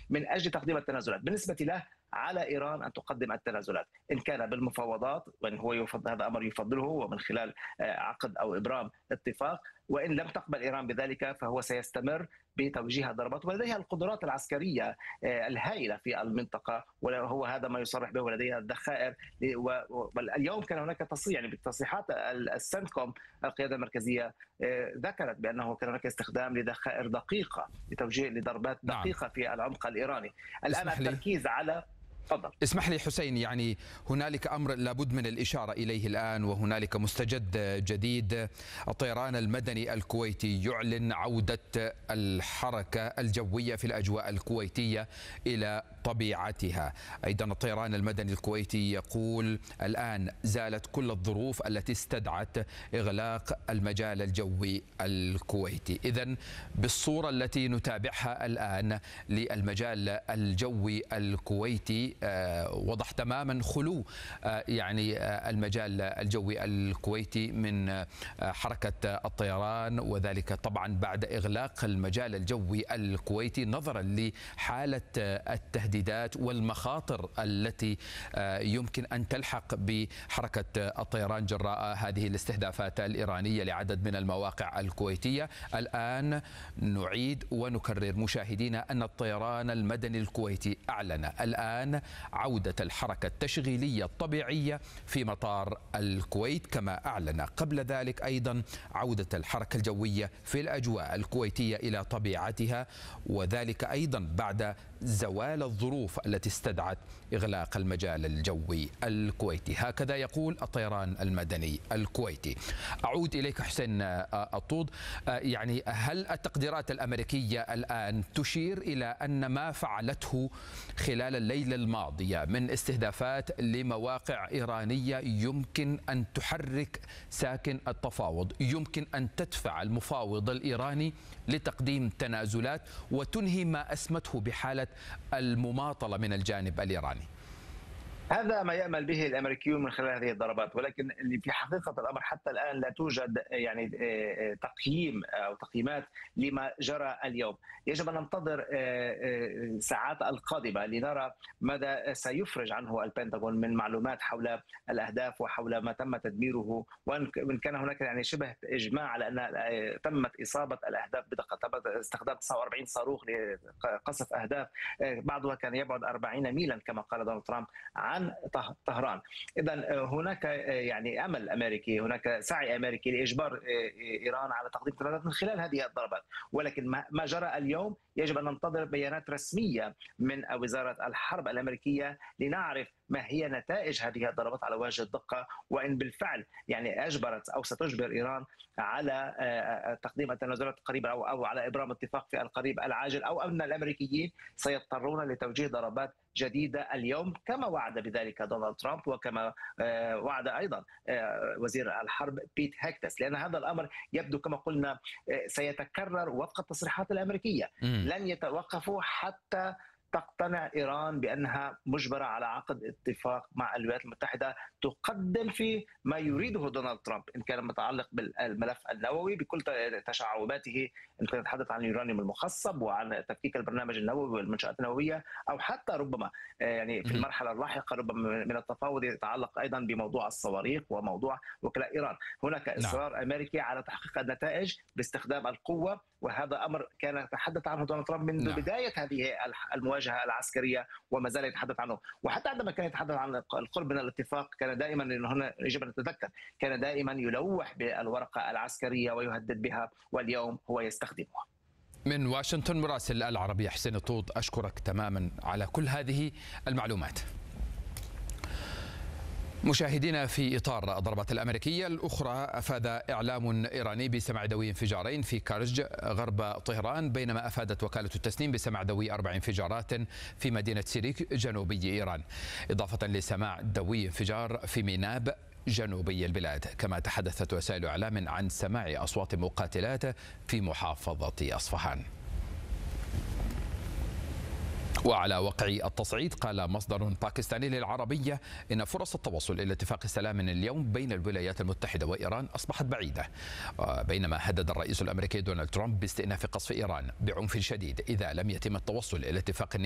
من أجل تقديم التنازلات. بالنسبة له على إيران أن تقدم التنازلات، إن كان بالمفاوضات وإن هو يفضل هذا أمر يفضله ومن خلال عقد أو إبرام اتفاق، وإن لم تقبل إيران بذلك فهو سيستمر بتوجيه ضربات، ولديها القدرات العسكرية الهائلة في المنطقة، وهو هذا ما يصرح به، ولديها الذخائر. واليوم كان هناك تصريح يعني بتصريحات السنتكوم القيادة المركزية ذكرت بأنه كان هناك استخدام لذخائر دقيقة لتوجيه لضربات دقيقة في العمق الإيراني. الآن التركيز على تفضل. اسمح لي حسين، يعني هنالك أمر لابد من الإشارة إليه الآن، وهنالك مستجد جديد. الطيران المدني الكويتي يعلن عودة الحركة الجوية في الأجواء الكويتية إلى طبيعتها. أيضا الطيران المدني الكويتي يقول الآن زالت كل الظروف التي استدعت إغلاق المجال الجوي الكويتي. إذن بالصورة التي نتابعها الآن للمجال الجوي الكويتي وضح تماما خلو يعني المجال الجوي الكويتي من حركة الطيران، وذلك طبعا بعد إغلاق المجال الجوي الكويتي نظرا لحالة التهديدات والمخاطر التي يمكن أن تلحق بحركة الطيران جراء هذه الاستهدافات الإيرانية لعدد من المواقع الكويتية. الآن نعيد ونكرر مشاهدينا أن الطيران المدني الكويتي أعلن الآن عودة الحركة التشغيلية الطبيعية في مطار الكويت، كما أعلن قبل ذلك أيضا عودة الحركة الجوية في الأجواء الكويتية إلى طبيعتها، وذلك أيضا بعد زوال الظروف التي استدعت إغلاق المجال الجوي الكويتي. هكذا يقول الطيران المدني الكويتي. أعود إليك حسين الطوط، يعني هل التقديرات الأمريكية الآن تشير إلى أن ما فعلته خلال الليلة الماضية من استهدافات لمواقع إيرانية يمكن أن تحرك ساكن التفاوض، يمكن أن تدفع المفاوض الإيراني لتقديم تنازلات وتنهي ما أسمته بحالة المماطلة من الجانب الإيراني؟ هذا ما يأمل به الأمريكيون من خلال هذه الضربات، ولكن في حقيقة الأمر حتى الآن لا توجد يعني تقييم أو تقييمات لما جرى اليوم. يجب أن ننتظر الساعات القادمة لنرى ماذا سيفرج عنه البنتاغون من معلومات حول الأهداف وحول ما تم تدميره، وإن كان هناك يعني شبه إجماع على أن تمت إصابة الأهداف بدقة. تم استخدام 49 صاروخ لقصف أهداف، بعضها كان يبعد 40 ميلا كما قال دونالد ترامب عن طهران. إذا هناك يعني أمل أمريكي، هناك سعي أمريكي لإجبار إيران على تقديم تنازلات من خلال هذه الضربات، ولكن ما جرى اليوم يجب أن ننتظر بيانات رسمية من وزارة الحرب الأمريكية لنعرف ما هي نتائج هذه الضربات على وجه الدقة، وإن بالفعل يعني أجبرت أو ستجبر إيران على تقديم التنازلات قريبا أو على إبرام اتفاق في القريب العاجل، أو أن الأمريكيين سيضطرون لتوجيه ضربات جديدة اليوم كما وعد بذلك دونالد ترامب، وكما وعد أيضا وزير الحرب بيت هيكتس، لأن هذا الأمر يبدو كما قلنا سيتكرر وفق التصريحات الأمريكية. لن يتوقفوا حتى تقتنع إيران بأنها مجبرة على عقد اتفاق مع الولايات المتحدة تقدم فيه ما يريده دونالد ترامب، إن كان متعلق بالملف النووي بكل تشعباته، إن كان يتحدث عن اليورانيوم المخصب وعن تفكيك البرنامج النووي والمنشآت النووية، أو حتى ربما يعني في المرحلة اللاحقة ربما من التفاوض يتعلق أيضا بموضوع الصواريخ وموضوع وكلاء إيران. هناك إصرار أمريكي على تحقيق النتائج باستخدام القوة، وهذا أمر كان يتحدث عنه دونالد ترامب منذ بداية هذه المواجهة العسكرية وما زال يتحدث عنه. وحتى عندما كان يتحدث عن القرب من الاتفاق كان دائما، هنا يجب أن نتذكر، كان دائما يلوح بالورقة العسكرية ويهدد بها، واليوم هو يستخدمها. من واشنطن مراسل العربية حسين الطوط، أشكرك تماما على كل هذه المعلومات. مشاهدينا، في إطار الضربات الأمريكية الأخرى، أفاد إعلام إيراني بسماع دوي انفجارين في كارج غرب طهران، بينما أفادت وكالة التسنيم بسماع دوي 4 انفجارات في مدينة سيريك جنوبي إيران، إضافة لسماع دوي انفجار في ميناب جنوبي البلاد. كما تحدثت وسائل إعلام عن سماع أصوات مقاتلات في محافظة أصفهان. وعلى وقع التصعيد، قال مصدر باكستاني للعربية إن فرص التوصل إلى اتفاق سلام اليوم بين الولايات المتحدة وإيران أصبحت بعيدة، بينما هدد الرئيس الأمريكي دونالد ترامب باستئناف قصف إيران بعنف شديد إذا لم يتم التوصل إلى اتفاق